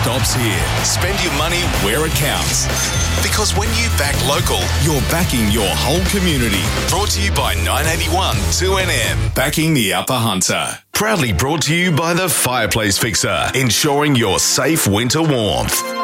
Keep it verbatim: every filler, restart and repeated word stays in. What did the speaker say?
stops here. Spend your money where it counts. Because when you back local, you're backing your whole community. Brought to you by nine eighty-one two N M. Backing the Upper Hunter. Proudly brought to you by the Fireplace Fixer, ensuring your safe winter warmth.